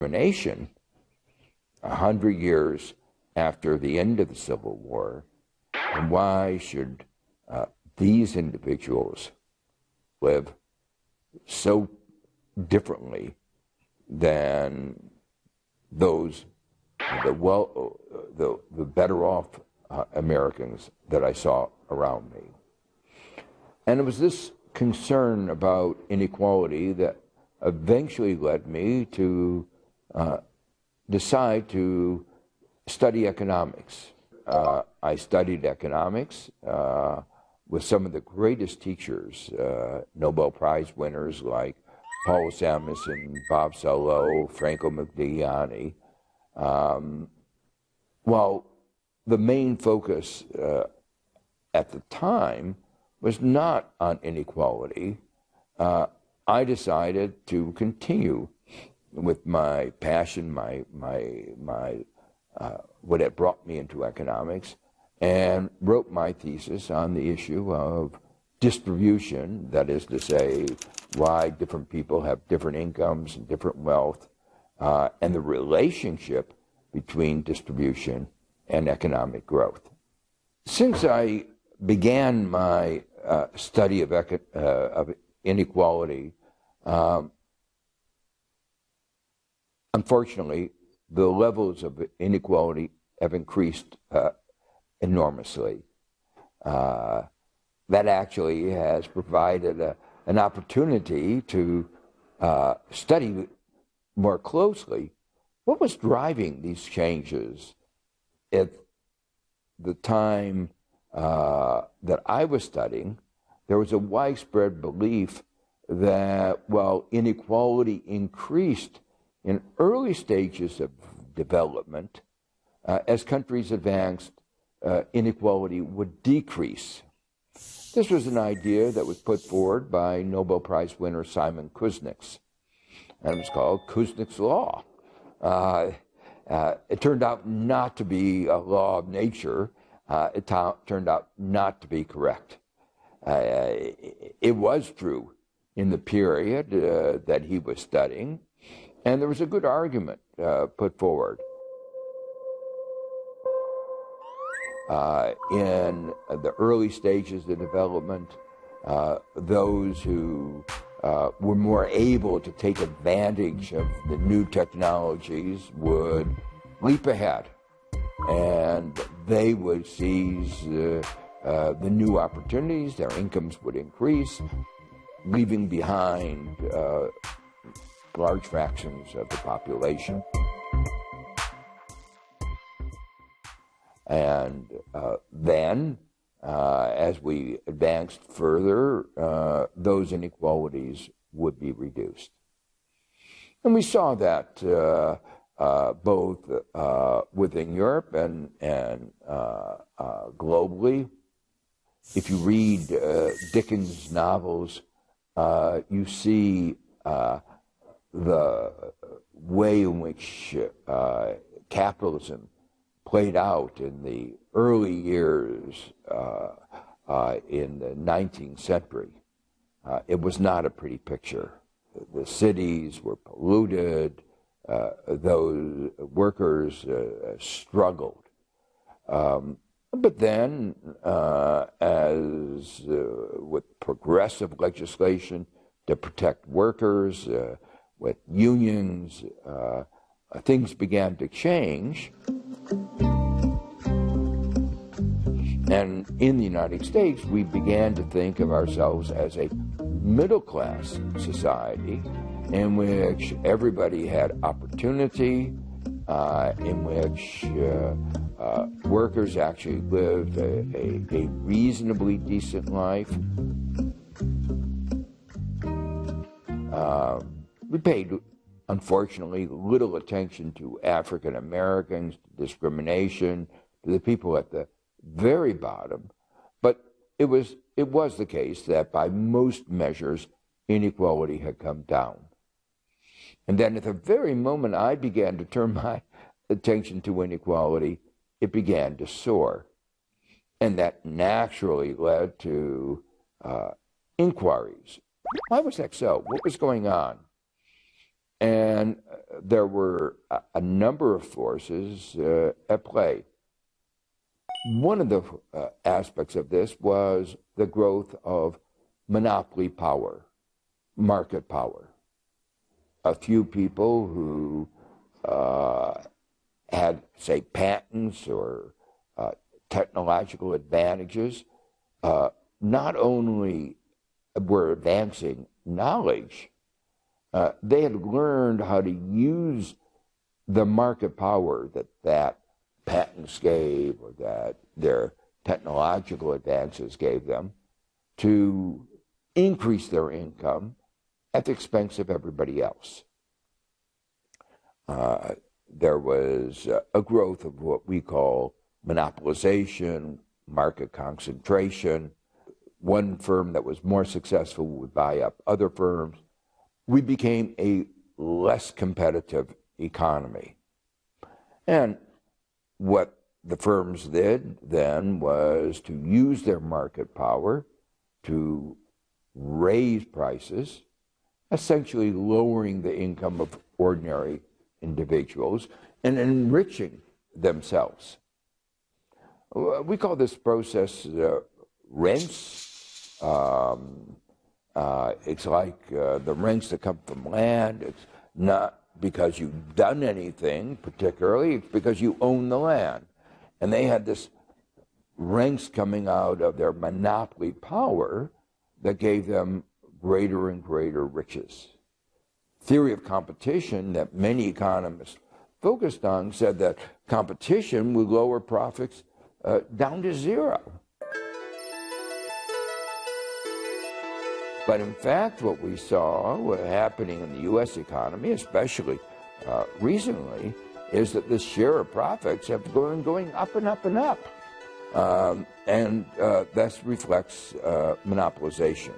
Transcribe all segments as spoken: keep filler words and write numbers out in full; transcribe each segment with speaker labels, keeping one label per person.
Speaker 1: nation, a hundred years after the end of the Civil War, and why should uh, these individuals live so differently than those, the well, the, the better off uh, Americans that I saw around me? And it was this concern about inequality that eventually led me to uh, decide to study economics. Uh, I studied economics uh, with some of the greatest teachers, uh, Nobel Prize winners like Paul Samuelson, Bob Solow, Franco Modigliani. Um, well, the main focus uh, at the time was not on inequality. Uh, I decided to continue with my passion, my my my uh, what had brought me into economics, and wrote my thesis on the issue of distribution. That is to say, why different people have different incomes and different wealth, uh, and the relationship between distribution and economic growth. Since I began my uh, study of, eco uh, of inequality, um, unfortunately, the levels of inequality have increased uh, enormously. Uh, that actually has provided a, an opportunity to uh, study more closely what was driving these changes at the time uh, that I was studying. There was a widespread belief that while inequality increased in early stages of development, uh, as countries advanced, uh, inequality would decrease. This was an idea that was put forward by Nobel Prize winner Simon Kuznets, and it was called Kuznets' Law. Uh, uh, it turned out not to be a law of nature. Uh, it turned out not to be correct. Uh, it was true in the period uh, that he was studying, and there was a good argument uh, put forward. Uh, in the early stages of development, uh, those who uh, were more able to take advantage of the new technologies would leap ahead, and they would seize uh, uh, the new opportunities. Their incomes would increase, leaving behind uh, large fractions of the population. And uh, then, uh, as we advanced further, uh, those inequalities would be reduced. And we saw that uh, uh, both uh, within Europe and, and uh, uh, globally. If you read uh, Dickens' novels, uh, you see uh, the way in which uh, capitalism played out in the early years uh, uh, in the nineteenth century. Uh, it was not a pretty picture. The cities were polluted. Uh, those workers uh, struggled. Um, but then, uh, as uh, with progressive legislation to protect workers, uh, with unions, uh, things began to change. And in the United States, we began to think of ourselves as a middle-class society in which everybody had opportunity, uh, in which uh, uh, workers actually lived a, a, a reasonably decent life. Uh, we paid, unfortunately, little attention to African Americans, to discrimination, to the people at the very bottom, but it was it was the case that by most measures inequality had come down. And then at the very moment I began to turn my attention to inequality, it began to soar. And that naturally led to uh, inquiries. Why was that so? What was going on? And there were a, a number of forces uh, at play. One of the uh, aspects of this was the growth of monopoly power, market power. A few people who uh, had, say, patents or uh, technological advantages, uh, not only were advancing knowledge, uh, they had learned how to use the market power that that patents gave or that their technological advances gave them to increase their income at the expense of everybody else. Uh, there was uh, a growth of what we call monopolization, market concentration. One firm that was more successful would buy up other firms. We became a less competitive economy. And what the firms did then was to use their market power to raise prices, essentially lowering the income of ordinary individuals and enriching themselves. We call this process uh, rents. Um, uh, it's like uh, the rents that come from land. It's not because you've done anything particularly, it's because you own the land. And they had this rents coming out of their monopoly power that gave them greater and greater riches. Theory of competition that many economists focused on said that competition would lower profits uh, down to zero. But in fact, what we saw happening in the U S economy, especially uh, recently, is that the share of profits have been going up and up and up. Um, and uh, that reflects uh, monopolization.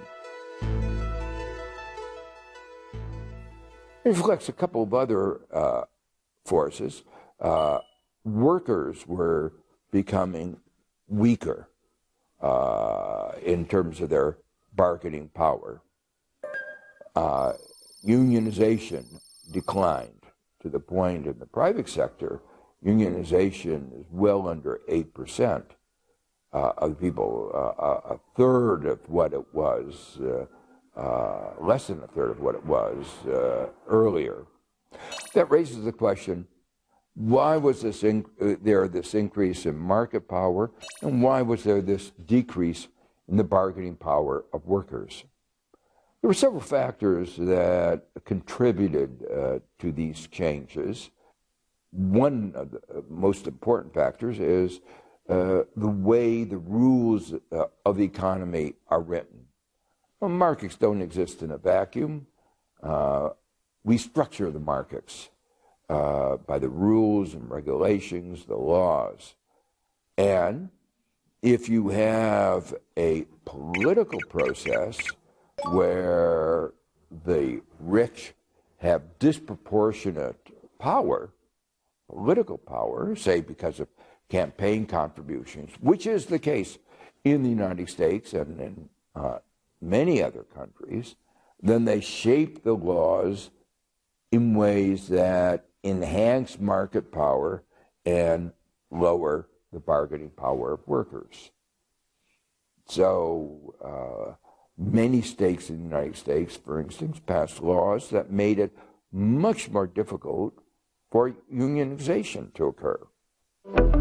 Speaker 1: It reflects a couple of other uh, forces. Uh, workers were becoming weaker uh, in terms of their bargaining power. Uh, unionization declined to the point in the private sector, unionization is well under eight percent uh, of people, uh, a third of what it was, uh, uh, less than a third of what it was uh, earlier. That raises the question, why was this in, uh, there this increase in market power, and why was there this decrease in the bargaining power of workers? There were several factors that contributed uh, to these changes. One of the most important factors is uh, the way the rules uh, of the economy are written. Well, markets don't exist in a vacuum. Uh, we structure the markets uh, by the rules and regulations, the laws. And if you have a political process where the rich have disproportionate power, political power, say because of campaign contributions, which is the case in the United States and in uh, many other countries, then they shape the laws in ways that enhance market power and lower the bargaining power of workers. So uh, many states in the United States, for instance, passed laws that made it much more difficult for unionization to occur.